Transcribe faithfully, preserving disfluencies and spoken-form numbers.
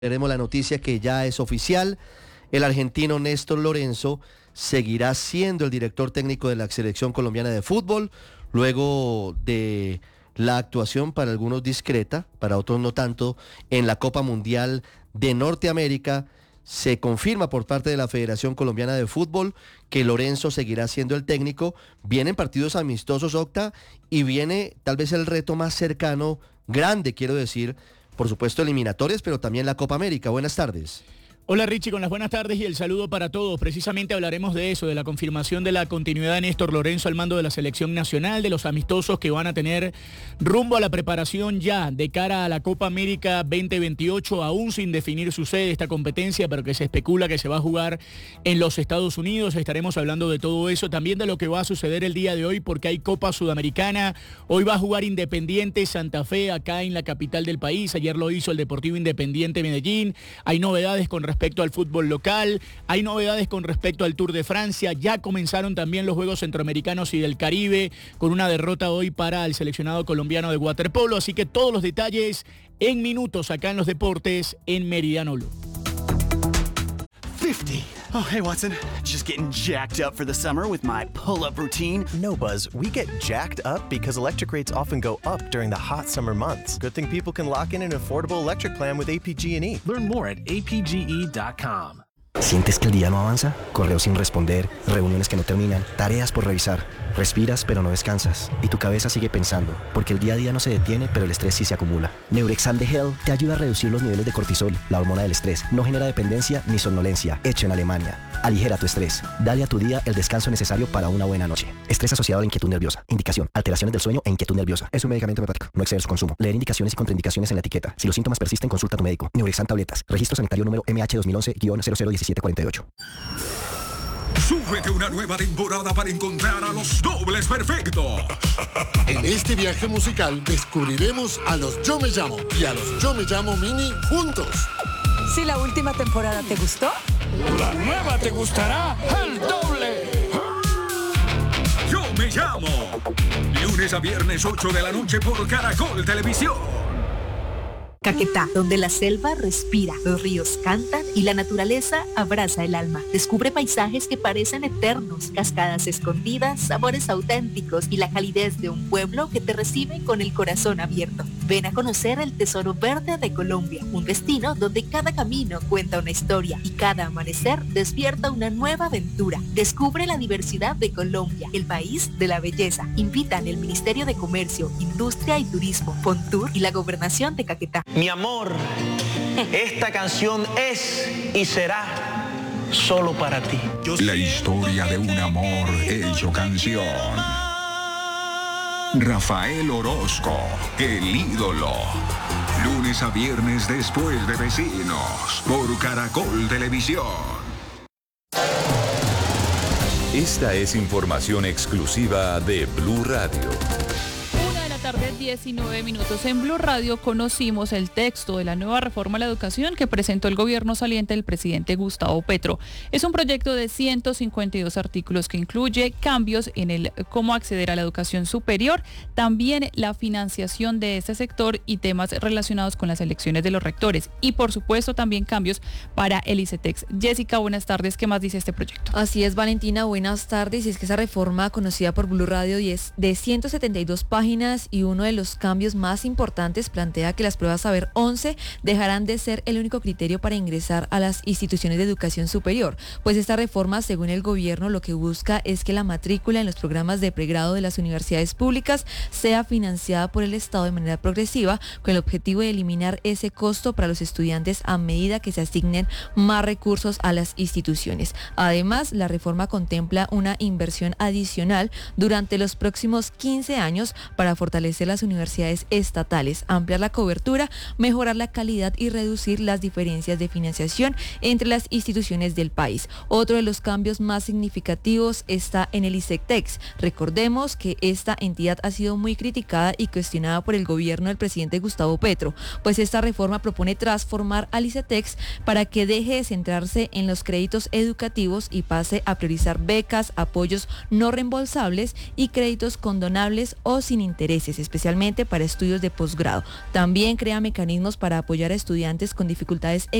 Tenemos la noticia que ya es oficial. El argentino Néstor Lorenzo seguirá siendo el director técnico de la selección colombiana de fútbol, luego de la actuación para algunos discreta, para otros no tanto, en la Copa Mundial de Norteamérica. Se confirma por parte de la Federación Colombiana de Fútbol que Lorenzo seguirá siendo el técnico. Vienen partidos amistosos, Octa, y viene tal vez el reto más cercano, grande quiero decir, por supuesto eliminatorias, pero también la Copa América. Buenas tardes. Hola Richie, con las buenas tardes y el saludo para todos. Precisamente hablaremos de eso, de la confirmación de la continuidad de Néstor Lorenzo al mando de la selección nacional, de los amistosos que van a tener rumbo a la preparación ya de cara a la Copa América veinte veintiocho, aún sin definir su sede esta competencia, pero que se especula que se va a jugar en los Estados Unidos. Estaremos hablando de todo eso, también de lo que va a suceder el día de hoy, porque hay Copa Sudamericana. Hoy va a jugar Independiente Santa Fe acá en la capital del país. Ayer lo hizo el Deportivo Independiente Medellín. Hay novedades con respecto respecto al fútbol local, hay novedades con respecto al Tour de Francia, ya comenzaron también los Juegos Centroamericanos y del Caribe, con una derrota hoy para el seleccionado colombiano de waterpolo, así que todos los detalles en minutos acá en los deportes en Meridiano Blue. fifty. Oh, hey, Watson. Just getting jacked up for the summer with my pull-up routine. No, Buzz. We get jacked up because electric rates often go up during the hot summer months. Good thing people can lock in an affordable electric plan with A P G and E. Learn more at A P G E dot com. ¿Sientes que el día no avanza? Correos sin responder, reuniones que no terminan, tareas por revisar. Respiras pero no descansas y tu cabeza sigue pensando, porque el día a día no se detiene, pero el estrés sí se acumula. Neurexam de Hell te ayuda a reducir los niveles de cortisol, la hormona del estrés. No genera dependencia ni somnolencia. Hecho en Alemania. Aligera tu estrés. Dale a tu día el descanso necesario para una buena noche. Estrés asociado a la inquietud nerviosa. Indicación: alteraciones del sueño e inquietud nerviosa. Es un medicamento homeopático. No exceder su consumo. Leer indicaciones y contraindicaciones en la etiqueta. Si los síntomas persisten, consulta a tu médico. Neurexam tabletas. Registro sanitario número M H dos mil once guion cero cero diecisiete cuarenta y ocho. Súbete una nueva temporada para encontrar a los dobles perfectos. En este viaje musical descubriremos a los Yo Me Llamo y a los Yo Me Llamo Mini juntos. Si la última temporada te gustó, la nueva te gustará al doble. Yo Me Llamo. Lunes a viernes ocho de la noche por Caracol Televisión. Caquetá, donde la selva respira, los ríos cantan y la naturaleza abraza el alma. Descubre paisajes que parecen eternos, cascadas escondidas, sabores auténticos y la calidez de un pueblo que te recibe con el corazón abierto. Ven a conocer el tesoro verde de Colombia, un destino donde cada camino cuenta una historia y cada amanecer despierta una nueva aventura. Descubre la diversidad de Colombia, el país de la belleza. Invitan el Ministerio de Comercio, Industria y Turismo, Fontur y la Gobernación de Caquetá. Mi amor, esta canción es y será solo para ti. La historia de un amor hecho canción. Rafael Orozco, el ídolo. Lunes a viernes después de Vecinos, por Caracol Televisión. Esta es información exclusiva de Blue Radio. Tarde, diecinueve minutos. En Blue Radio conocimos el texto de la nueva reforma a la educación que presentó el gobierno saliente del presidente Gustavo Petro. Es un proyecto de ciento cincuenta y dos artículos que incluye cambios en el cómo acceder a la educación superior, también la financiación de este sector y temas relacionados con las elecciones de los rectores y por supuesto también cambios para el ICETEX. Jessica, buenas tardes. ¿Qué más dice este proyecto? Así es, Valentina, buenas tardes. Y es que esa reforma conocida por Blue Radio es de ciento setenta y dos páginas y uno de los cambios más importantes plantea que las pruebas Saber once dejarán de ser el único criterio para ingresar a las instituciones de educación superior, pues esta reforma, según el gobierno, lo que busca es que la matrícula en los programas de pregrado de las universidades públicas sea financiada por el Estado de manera progresiva, con el objetivo de eliminar ese costo para los estudiantes a medida que se asignen más recursos a las instituciones. Además, la reforma contempla una inversión adicional durante los próximos quince años para fortalecer las universidades estatales, ampliar la cobertura, mejorar la calidad y reducir las diferencias de financiación entre las instituciones del país. Otro de los cambios más significativos está en el ICETEX. Recordemos que esta entidad ha sido muy criticada y cuestionada por el gobierno del presidente Gustavo Petro, pues esta reforma propone transformar al ICETEX para que deje de centrarse en los créditos educativos y pase a priorizar becas, apoyos no reembolsables y créditos condonables o sin intereses. especialmente para estudios de posgrado. También crea mecanismos para apoyar a estudiantes con dificultades